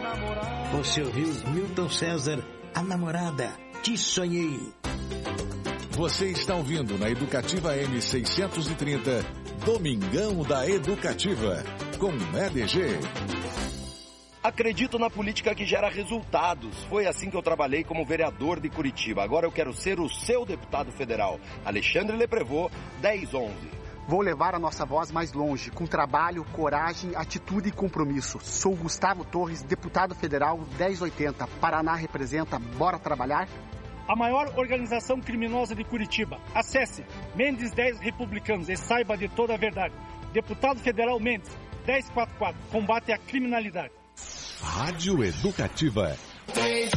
Você ouviu Milton César, A Namorada, Te Sonhei. Você está ouvindo na Educativa M630, Domingão da Educativa, com EDG. Acredito na política que gera resultados. Foi assim que eu trabalhei como vereador de Curitiba. Agora eu quero ser o seu deputado federal. Alexandre Leprevot, 1011. Vou levar a nossa voz mais longe, com trabalho, coragem, atitude e compromisso. Sou Gustavo Torres, deputado federal, 1080. Paraná representa. Bora trabalhar? A maior organização criminosa de Curitiba. Acesse Mendes 10 Republicanos e saiba de toda a verdade. Deputado Federal Mendes, 1044. Combate à criminalidade. Rádio Educativa. 3